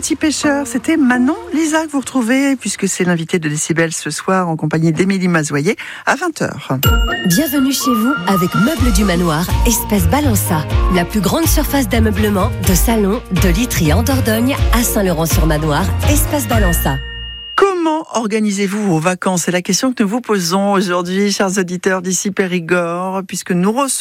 Petit Pêcheur, c'était Manon Lisa que vous retrouvez, puisque c'est l'invité de Décibel ce soir en compagnie d'Émilie Mazoyer à 20h. Bienvenue chez vous avec Meubles du Manoir, Espace Balança. La plus grande surface d'ameublement, de salon, de literie en Dordogne à Saint-Laurent-sur-Manoir, Espace Balança. Comment organisez-vous vos vacances? C'est la question que nous vous posons aujourd'hui, chers auditeurs d'ici Périgord, puisque nous recevons